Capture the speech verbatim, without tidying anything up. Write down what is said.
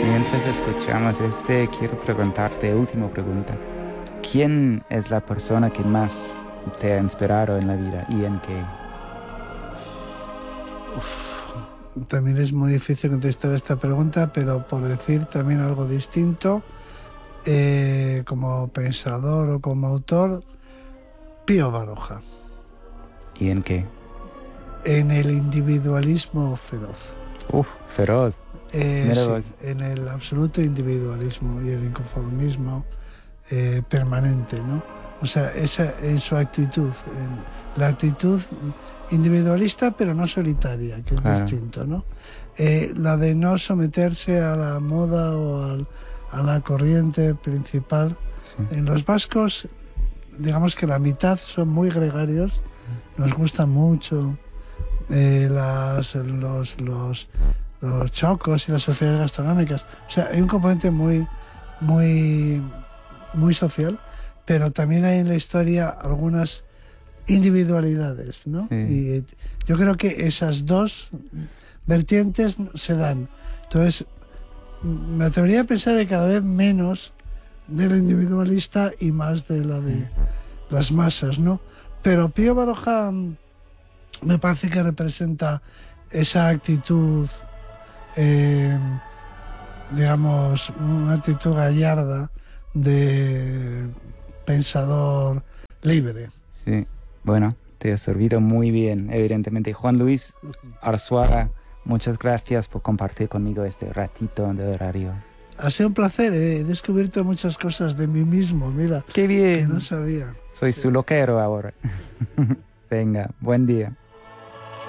Mientras escuchamos este, quiero preguntarte, última pregunta. ¿Quién es la persona que más te ha inspirado en la vida y en qué? Uf, también es muy difícil contestar esta pregunta, pero por decir también algo distinto, eh, como pensador o como autor, Pío Baroja. ¿Y en qué? En el individualismo feroz. Uf, feroz. Eh, Mira sí, vos. en el absoluto individualismo y el inconformismo eh, permanente, ¿no? O sea, esa en su actitud, en la actitud individualista pero no solitaria, que es Claro. distinto, ¿no? Eh, la de no someterse a la moda o al, a la corriente principal. Sí. En los vascos, digamos que la mitad son muy gregarios, nos gusta mucho eh, las, los, los, los chocos y las sociedades gastronómicas. O sea, hay un componente muy, muy, muy social, pero también hay en la historia algunas individualidades, ¿no? Sí. Y yo creo que esas dos vertientes se dan. Entonces, me atrevería a pensar que cada vez menos de la individualista y más de la de las masas, ¿no? Pero Pío Baroja me parece que representa esa actitud, eh, digamos, una actitud gallarda de pensador libre. Sí, bueno, te ha servido muy bien, evidentemente. Juan Luis Arzuaga, muchas gracias por compartir conmigo este ratito de horario. Ha sido un placer, he descubierto muchas cosas de mí mismo, mira, ¡Qué que bien! no sabía. Soy Sí. su loquero ahora. Venga, buen día.